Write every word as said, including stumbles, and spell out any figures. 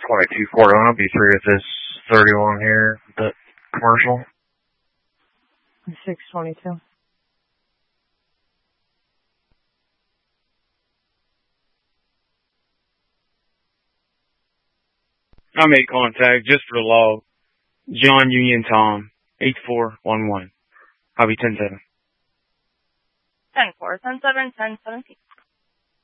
twenty-two Ford Owner, be three of this thirty-one here, the commercial. six twenty-two. I made contact just for the log. John Union Tom, eight four one one. I'll be ten seven. ten four, ten seven, ten seventeen.